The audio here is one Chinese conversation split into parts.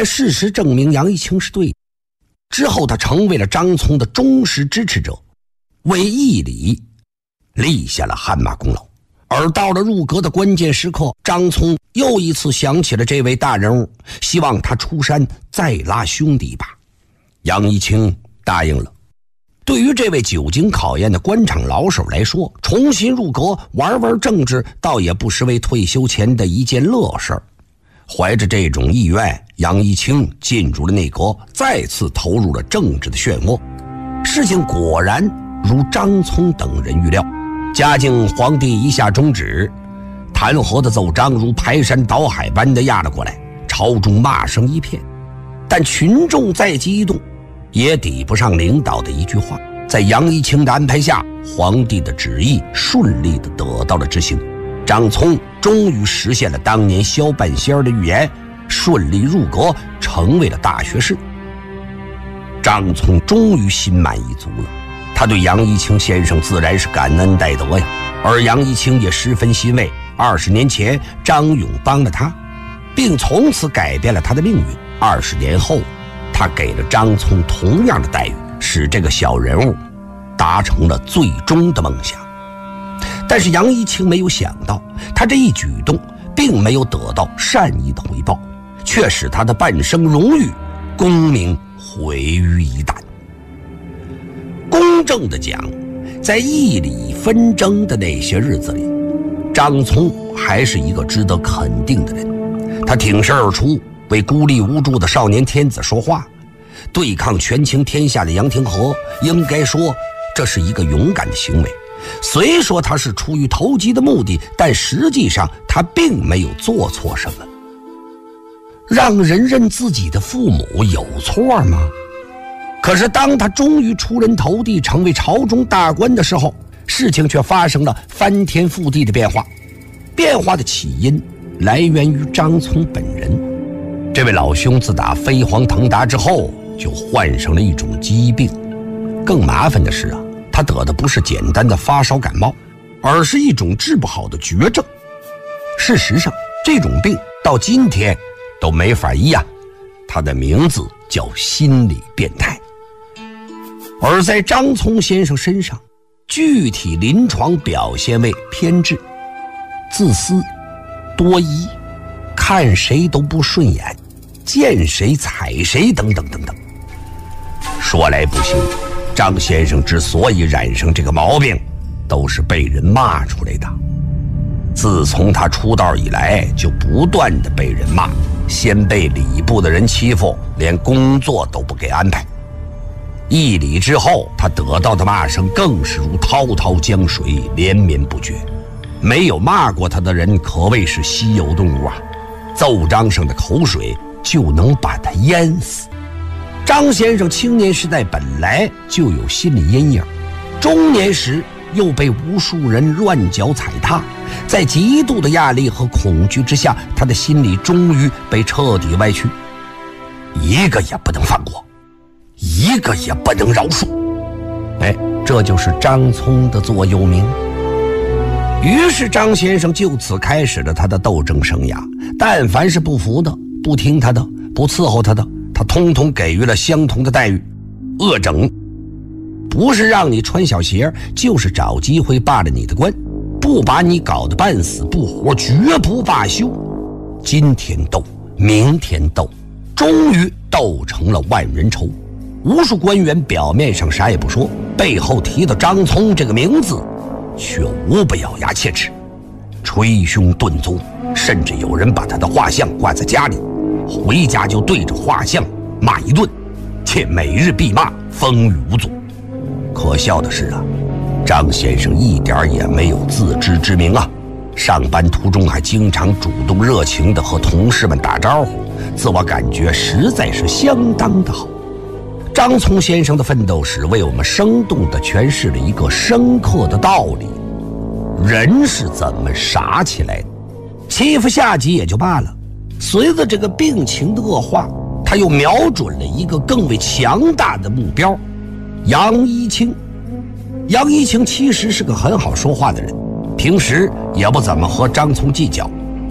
来事实证明杨一清是对的。之后他成为了张聪的忠实支持者，为义理立下了汗马功劳。而到了入阁的关键时刻，张聪又一次想起了这位大人物，希望他出山再拉兄弟一把。杨一清答应了。对于这位久经考验的官场老手来说，重新入阁玩玩政治倒也不失为退休前的一件乐事儿。怀着这种意愿，杨一清进入了内阁，再次投入了政治的漩涡。事情果然如张聪等人预料，嘉靖皇帝一下中旨，弹劾的奏章如排山倒海般的压了过来，朝中骂声一片。但群众再激动，也抵不上领导的一句话。在杨一清的安排下，皇帝的旨意顺利地得到了执行。张聪终于实现了当年萧半仙的预言，顺利入阁，成为了大学士。张聪终于心满意足了，他对杨一清先生自然是感恩戴德呀。而杨一清也十分欣慰，20年前张勇帮了他，并从此改变了他的命运。20年后，他给了张聪同样的待遇，使这个小人物达成了最终的梦想。但是杨一清没有想到，他这一举动并没有得到善意的回报，却使他的半生荣誉、功名毁于一旦。公正的讲，在义理纷争的那些日子里，张聪还是一个值得肯定的人。他挺身而出，为孤立无助的少年天子说话，对抗权倾天下的杨廷和，应该说这是一个勇敢的行为。虽说他是出于投机的目的，但实际上他并没有做错什么。让人认自己的父母有错吗？可是当他终于出人头地，成为朝中大官的时候，事情却发生了翻天覆地的变化。变化的起因来源于张聪本人。这位老兄自打飞黄腾达之后，就患上了一种疾病。更麻烦的是啊，他得的不是简单的发烧感冒，而是一种治不好的绝症。事实上，这种病到今天都没法医啊，他的名字叫心理变态。而在张聪先生身上，具体临床表现为偏执、自私、多疑，看谁都不顺眼，见谁踩谁等等等等。说来不幸，张先生之所以染上这个毛病，都是被人骂出来的。自从他出道以来，就不断的被人骂，先被礼部的人欺负，连工作都不给安排。一礼之后，他得到的骂声更是如滔滔江水，连绵不绝。没有骂过他的人可谓是稀有动物啊，奏章上的口水就能把他淹死。张先生青年时代本来就有心理阴影，中年时又被无数人乱脚踩踏，在极度的压力和恐惧之下，他的心理终于被彻底歪曲。一个也不能放过，一个也不能饶恕。这就是张聪的座右铭。于是张先生就此开始了他的斗争生涯。但凡是不服的、不听他的、不伺候他的，他通通给予了相同的待遇。恶整，不是让你穿小鞋，就是找机会罢了你的官，不把你搞得半死不活，绝不罢休。今天斗，明天斗，终于斗成了万人仇。无数官员表面上啥也不说，背后提到张聪这个名字，却无不咬牙切齿，捶胸顿足，甚至有人把他的画像挂在家里，回家就对着画像骂一顿，且每日必骂，风雨无阻。可笑的是啊，张先生一点也没有自知之明啊，上班途中还经常主动热情地和同事们打招呼，自我感觉实在是相当的好。张聪先生的奋斗史为我们生动地诠释了一个深刻的道理：人是怎么傻起来的。欺负下级也就罢了，随着这个病情的恶化，他又瞄准了一个更为强大的目标——杨一清。杨一清其实是个很好说话的人，平时也不怎么和张聪计较，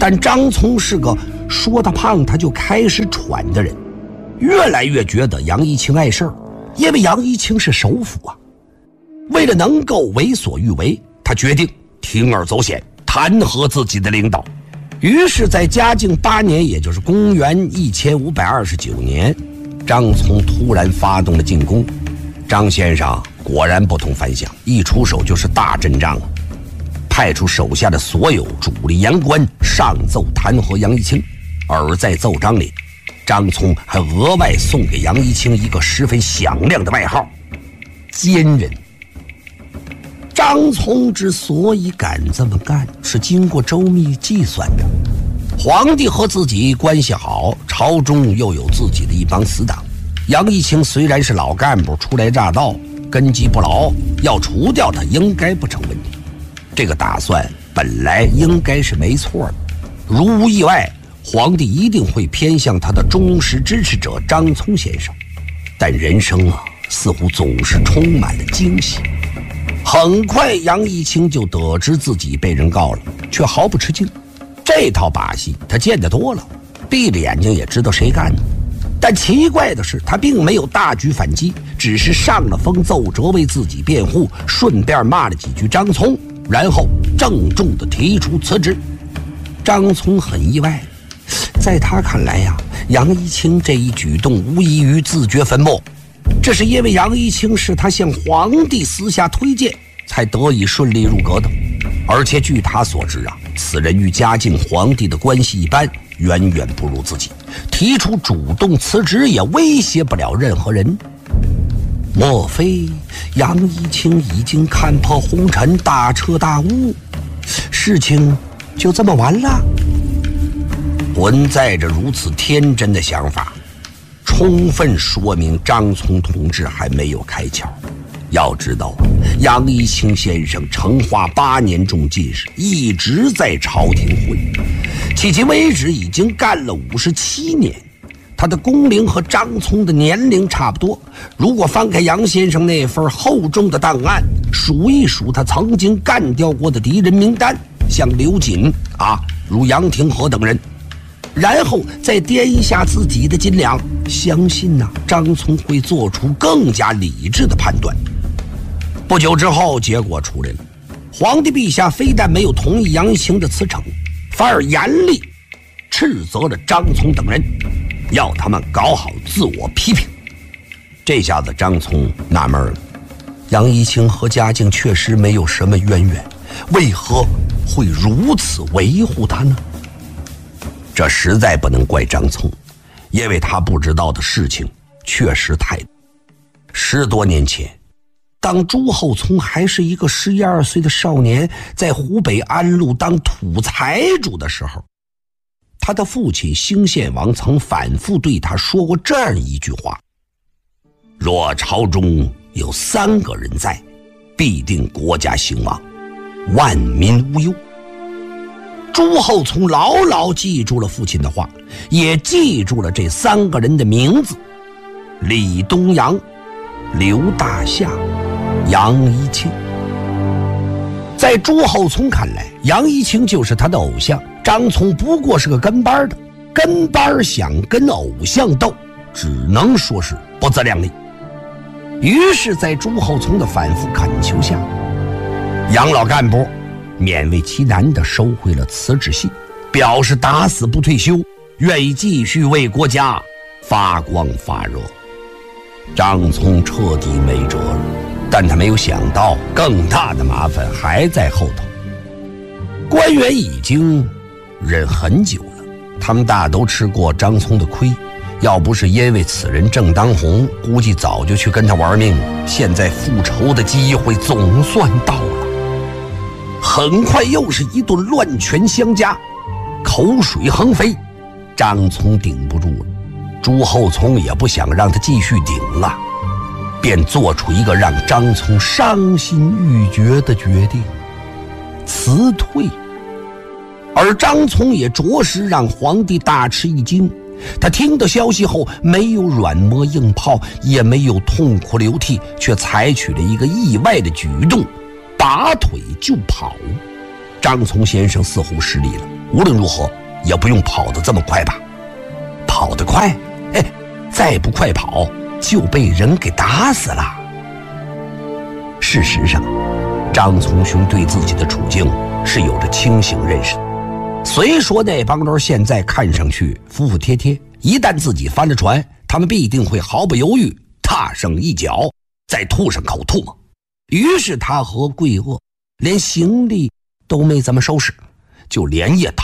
但张聪是个说他胖他就开始喘的人，越来越觉得杨一清碍事儿，因为杨一清是首辅啊。为了能够为所欲为，他决定铤而走险，弹劾自己的领导。于是在嘉靖8年，也就是公元1529年，张聪突然发动了进攻。张先生果然不同凡响，一出手就是大阵仗，派出手下的所有主力言官上奏弹劾杨一清。而在奏章里，张聪还额外送给杨一清一个十分响亮的外号——奸人。张聪之所以敢这么干，是经过周密计算的。皇帝和自己关系好，朝中又有自己的一帮死党。杨一清虽然是老干部，初来乍到，根基不牢，要除掉他应该不成问题。这个打算本来应该是没错的，如无意外，皇帝一定会偏向他的忠实支持者张聪先生。但人生啊，似乎总是充满了惊喜。很快杨一清就得知自己被人告了，却毫不吃惊。这套把戏他见得多了，闭着眼睛也知道谁干的。但奇怪的是，他并没有大举反击，只是上了封奏折为自己辩护，顺便骂了几句张聪，然后郑重地提出辞职。张聪很意外，在他看来呀，杨一清这一举动无异于自掘坟墓。这是因为杨一清是他向皇帝私下推荐，才得以顺利入阁的。而且据他所知啊，此人与嘉靖皇帝的关系一般，远远不如自己，提出主动辞职也威胁不了任何人。莫非杨一清已经看破红尘，大彻大悟，事情就这么完了？存在着如此天真的想法，充分说明张聪同志还没有开窍。要知道啊，杨一清先生成化8年中进士，一直在朝廷混，迄今为止已经干了57年。他的工龄和张聪的年龄差不多。如果翻开杨先生那份厚重的档案，数一数他曾经干掉过的敌人名单，像刘瑾如杨廷和等人，然后再掂一下自己的斤两，相信张聪会做出更加理智的判断。不久之后，结果出来了。皇帝陛下非但没有同意杨一清的辞呈，反而严厉斥责了张聪等人，要他们搞好自我批评。这下子张聪纳闷了，杨一清和嘉靖确实没有什么渊源，为何会如此维护他呢？这实在不能怪张聪，因为他不知道的事情确实太多。10多年前，当朱厚熜还是一个11、12岁的少年，在湖北安陆当土财主的时候，他的父亲兴献王曾反复对他说过这样一句话：若朝中有3个人在，必定国家兴亡，万民无忧。朱厚熜牢牢记住了父亲的话，也记住了这3个人的名字：李东阳、刘大夏、杨一清。在朱厚熜看来，杨一清就是他的偶像，张聪不过是个跟班的，跟班想跟偶像斗，只能说是不自量力。于是在朱厚熜的反复恳求下，杨老干部勉为其难地收回了辞职信，表示打死不退休，愿意继续为国家发光发热。张聪彻底没辙了，但他没有想到更大的麻烦还在后头。官员已经忍很久了，他们大都吃过张聪的亏，要不是因为此人正当红，估计早就去跟他玩命了。现在复仇的机会总算到了。很快又是一顿乱拳相加，口水横飞，张聪顶不住了。朱厚熜也不想让他继续顶了，便做出一个让张聪伤心欲绝的决定：辞退。而张聪也着实让皇帝大吃一惊，他听到消息后没有软磨硬泡，也没有痛哭流涕，却采取了一个意外的举动，拔腿就跑。张聪先生似乎失利了， 无论如何也不用跑得这么快吧？跑得快，再不快跑就被人给打死了。事实上，张从兄对自己的处境是有着清醒认识的。虽说那帮人现在看上去服服帖帖，一旦自己翻了船，他们必定会毫不犹豫踏上一脚，再吐上口唾沫。于是他和桂萼连行李都没怎么收拾，就连夜